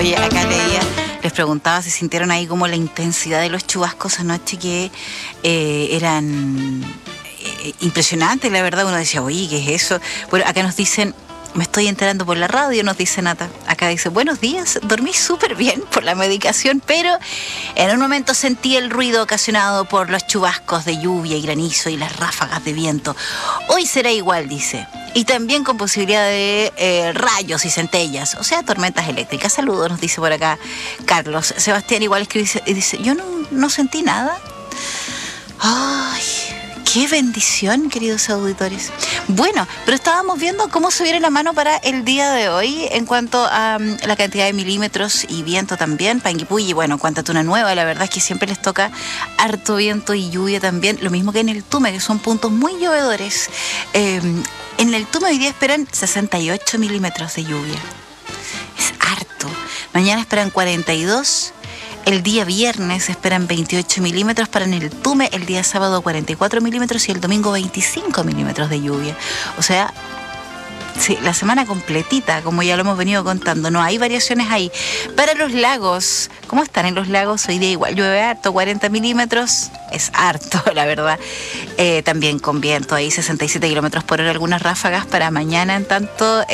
Oye, acá leía, les preguntaba si sintieron ahí como la intensidad de los chubascos anoche que eran impresionantes, la verdad. Uno decía, oye, ¿qué es eso? Bueno, acá nos dicen, me estoy enterando por la radio, nos dice Nata. Acá dice, buenos días, dormí súper bien por la medicación, pero en un momento sentí el ruido ocasionado por los chubascos de lluvia y granizo y las ráfagas de viento. Hoy será igual, dice. Y también con posibilidad de rayos y centellas, o sea, tormentas eléctricas. Saludos, nos dice por acá Carlos. Sebastián igual escribe y dice, yo no sentí nada. Ay, qué bendición, queridos auditores. Bueno, pero estábamos viendo cómo se viene la mano para el día de hoy en cuanto a la cantidad de milímetros y viento también. Panguipulli, bueno, Cuantatuna Nueva, la verdad es que siempre les toca harto viento y lluvia también. Lo mismo que en el Tume, que son puntos muy llovedores. En el Tume hoy día esperan 68 milímetros de lluvia. Es harto. Mañana esperan 42. El día viernes esperan 28 milímetros para en el Tume, el día sábado 44 milímetros y el domingo 25 milímetros de lluvia. O sea, sí, la semana completita, como ya lo hemos venido contando, no hay variaciones ahí. Para los lagos, ¿cómo están en los lagos? Hoy día igual llueve harto, 40 milímetros, es harto, la verdad. También con viento ahí, 67 kilómetros por hora, algunas ráfagas para mañana, en tanto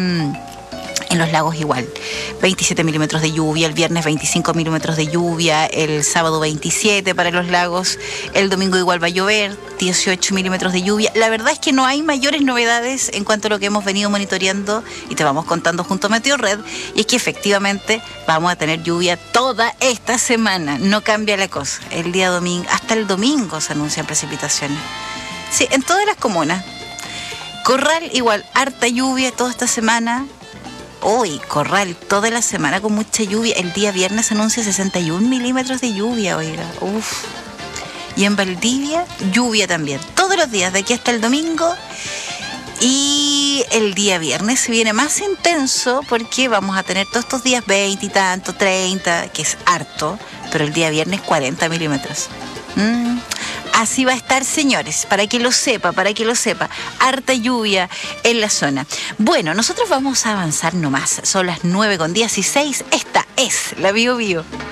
en los lagos igual, 27 milímetros de lluvia, el viernes 25 milímetros de lluvia, el sábado 27 para los lagos, el domingo igual va a llover, 18 milímetros de lluvia. La verdad es que no hay mayores novedades en cuanto a lo que hemos venido monitoreando y te vamos contando junto a Meteorred, y es que efectivamente vamos a tener lluvia toda esta semana, no cambia la cosa. El día domingo, hasta el domingo se anuncian precipitaciones. Sí, en todas las comunas. Corral igual, harta lluvia toda esta semana. Hoy, Corral, toda la semana con mucha lluvia. El día viernes anuncia 61 milímetros de lluvia, oiga. Uf. Y en Valdivia, lluvia también. Todos los días, de aquí hasta el domingo. Y el día viernes se viene más intenso porque vamos a tener todos estos días 20 y tanto, 30, que es harto. Pero el día viernes 40 milímetros. Así va a estar, señores, para que lo sepa. Harta lluvia en la zona. Bueno, nosotros vamos a avanzar nomás. Son las 9:16. Esta es la Bio Bio.